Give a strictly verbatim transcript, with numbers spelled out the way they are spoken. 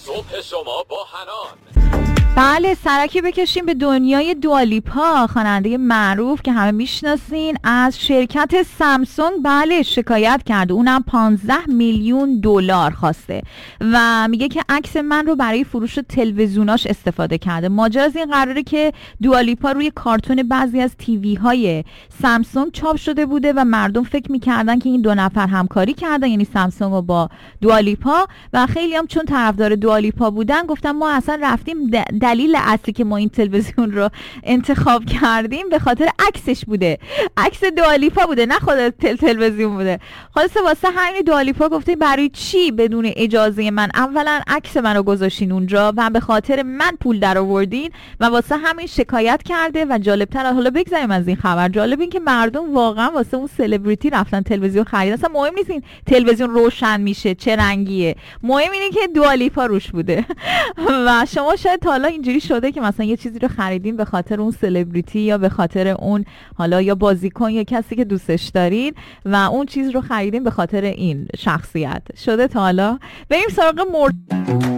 صبح شما با حنان. بله، سرکی بکشیم به دنیای دوالیپا، خواننده معروف که همه میشناسین. از شرکت سامسونگ بله شکایت کرده، اونم پانزده میلیون دلار خواسته و میگه که عکس من رو برای فروش تلویزیوناش استفاده کرده. ماجرا از این قراره که دوالیپا روی کارتون بعضی از تیوی های سامسونگ چاپ شده بوده و مردم فکر میکردن که این دو نفر همکاری کردن، یعنی سامسونگ و با دوالیپا، و خیلی هم چون طرفدار دوالیپا بودن گفتن ما اصلا رفتیم دلیل اصلی که ما این تلویزیون رو انتخاب کردیم به خاطر عکسش بوده، عکس دوالیپا بوده، نه خود تل تلویزیون بوده. خلاصه واسه همین دوالیپا گفته برای چی بدون اجازه من اولا عکس منو گذاشتین اونجا و به خاطر من پول در آوردین، و واسه همین شکایت کرده. و جالبتر، حالا بگذاریم از این خبر، جالب این که مردم واقعا واسه اون سلبریتی رفتن تلویزیون خریدن. اصلا مهم نیست این تلویزیون روشن میشه چه رنگیه، مهم اینه که دوالیپا روش بوده. و شما شاید حالا اینجوری شده که مثلا یه چیزی رو خریدین به خاطر اون سلبریتی یا به خاطر اون حالا یا بازیکن یا کسی که دوستش دارین و اون چیز رو خریدین به خاطر این شخصیت. شده تا حالا؟ بریم سراغ مورد